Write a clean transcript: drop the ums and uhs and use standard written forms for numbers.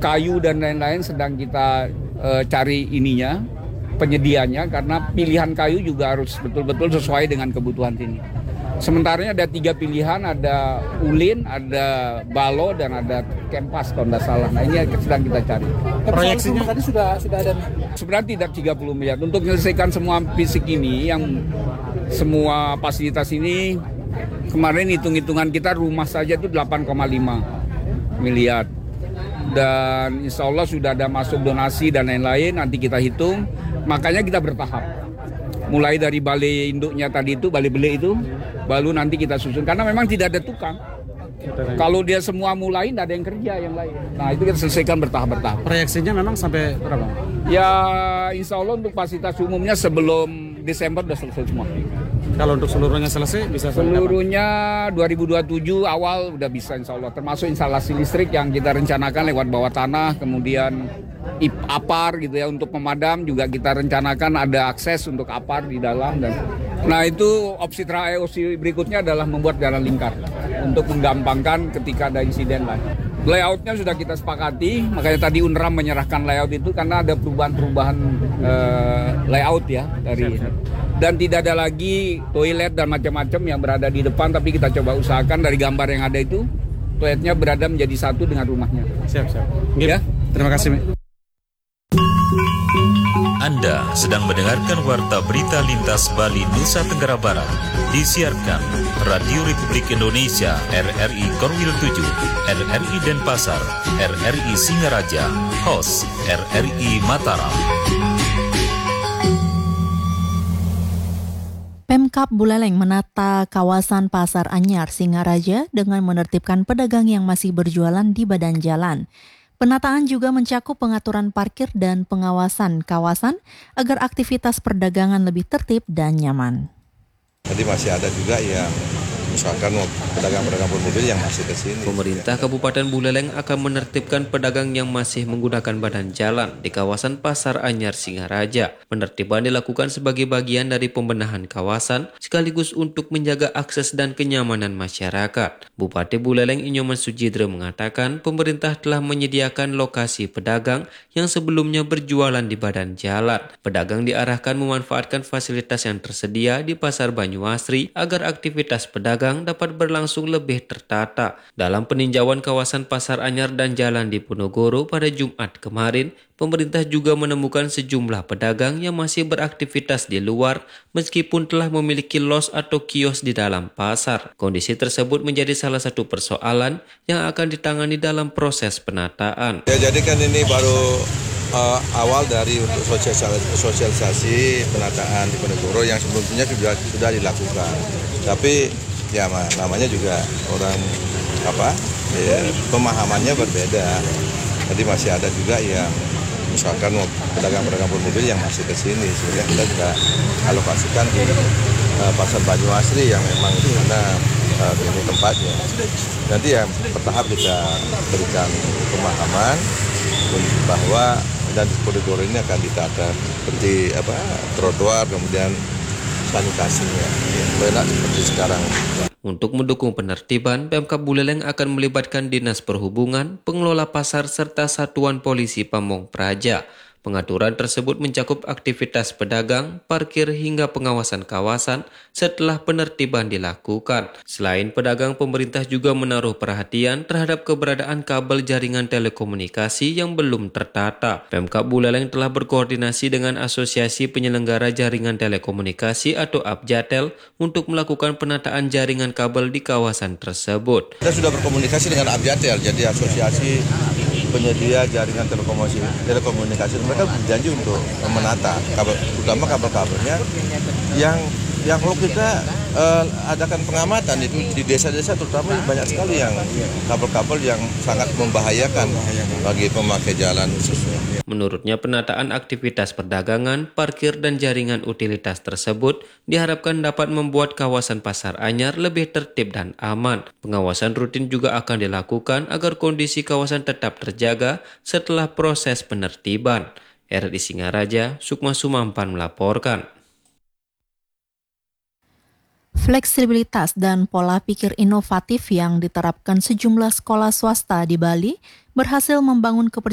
kayu dan lain-lain sedang kita cari penyedianya, karena pilihan kayu juga harus betul-betul sesuai dengan kebutuhan sini. Sementaranya ada 3 pilihan, ada ulin, ada balo, dan ada kempas kalau tidak salah. Nah, ini yang sedang kita cari. Proyeksinya tadi sudah ada. Sebenarnya tidak 30 miliar. Untuk menyelesaikan semua fisik ini, yang semua fasilitas ini, kemarin hitung-hitungan kita rumah saja itu 8,5 miliar. Dan insya Allah sudah ada masuk donasi dan lain-lain, nanti kita hitung. Makanya kita bertahap. Mulai dari balai induknya tadi itu, balai beli itu, baru nanti kita susun. Karena memang tidak ada tukang. Kalau dia semua mulai, tidak ada yang kerja yang lain. Nah, itu kita selesaikan bertahap-bertahap. Proyeksinya memang sampai berapa? Ya, insya Allah untuk fasilitas umumnya sebelum Desember sudah selesai semua. Kalau untuk seluruhnya selesai, bisa seluruhnya 2027 awal udah bisa insya Allah. Termasuk instalasi listrik yang kita rencanakan lewat bawah tanah, kemudian APAR gitu ya, untuk pemadam juga kita rencanakan ada akses untuk APAR di dalam. Nah, itu opsi berikutnya adalah membuat jalan lingkar untuk menggampangkan ketika ada insiden lah. Layoutnya sudah kita sepakati, makanya tadi UNRAM menyerahkan layout itu karena ada perubahan layout ya dari. Dan tidak ada lagi toilet dan macam-macam yang berada di depan, tapi kita coba usahakan dari gambar yang ada itu toiletnya berada menjadi satu dengan rumahnya. Siap. Ya. Terima kasih. Anda sedang mendengarkan Warta Berita Lintas Bali Nusa Tenggara Barat, disiarkan Radio Republik Indonesia RRI Korwil 7, RRI Denpasar, RRI Singaraja, host RRI Mataram. Pemkab Buleleng menata kawasan Pasar Anyar Singaraja dengan menertibkan pedagang yang masih berjualan di badan jalan. Penataan juga mencakup pengaturan parkir dan pengawasan kawasan agar aktivitas perdagangan lebih tertib dan nyaman. Jadi masih ada juga yang misalkan pedagang-pedagang mobil yang masih ke sini. Pemerintah Kabupaten Buleleng akan menertibkan pedagang yang masih menggunakan badan jalan di kawasan Pasar Anyar Singaraja. Penertiban dilakukan sebagai bagian dari pembenahan kawasan sekaligus untuk menjaga akses dan kenyamanan masyarakat. Bupati Buleleng Inyoman Sujidra mengatakan pemerintah telah menyediakan lokasi pedagang yang sebelumnya berjualan di badan jalan. Pedagang diarahkan memanfaatkan fasilitas yang tersedia di Pasar Banyuasri agar aktivitas pedagang dapat berlangsung lebih tertata. Dalam peninjauan kawasan Pasar Anyar dan Jalan di Ponorogo pada Jumat kemarin, pemerintah juga menemukan sejumlah pedagang yang masih beraktivitas di luar meskipun telah memiliki los atau kios di dalam pasar. Kondisi tersebut menjadi salah satu persoalan yang akan ditangani dalam proses penataan. Ya, jadi kan ini baru awal dari untuk sosialisasi penataan di Ponorogo yang sebelumnya sudah dilakukan. Tapi ya namanya juga orang pemahamannya berbeda. Jadi masih ada juga yang misalkan pedagang-pedagang mobil yang masih ke sini. Sebenarnya kita juga alokasikan di Pasar Banyuasri yang memang di mana ini tempatnya. Nanti ya bertahap kita berikan pemahaman bahwa dan koridor ini akan ditata seperti trotoar, kemudian sanitasinya, enak seperti sekarang. Untuk mendukung penertiban, Pemkab Buleleng akan melibatkan Dinas Perhubungan, pengelola pasar serta Satuan Polisi Pamong Praja. Pengaturan tersebut mencakup aktivitas pedagang, parkir hingga pengawasan kawasan setelah penertiban dilakukan. Selain pedagang, pemerintah juga menaruh perhatian terhadap keberadaan kabel jaringan telekomunikasi yang belum tertata. Pemkab Buleleng telah berkoordinasi dengan Asosiasi Penyelenggara Jaringan Telekomunikasi atau APJATEL untuk melakukan penataan jaringan kabel di kawasan tersebut. Kita sudah berkomunikasi dengan APJATEL, jadi asosiasi penyedia jaringan telekomunikasi. Mereka berjanji untuk menata kabel, terutama kabel-kabelnya yang kalau kita adakan pengamatan itu di desa-desa terutama banyak sekali yang kabel-kabel yang sangat membahayakan bagi pemakai jalan khususnya. Menurutnya penataan aktivitas perdagangan, parkir dan jaringan utilitas tersebut diharapkan dapat membuat kawasan Pasar Anyar lebih tertib dan aman. Pengawasan rutin juga akan dilakukan agar kondisi kawasan tetap terjaga setelah proses penertiban. RRI Singaraja, Sukma Sumampan melaporkan. Fleksibilitas dan pola pikir inovatif yang diterapkan sejumlah sekolah swasta di Bali berhasil membangun kepercayaan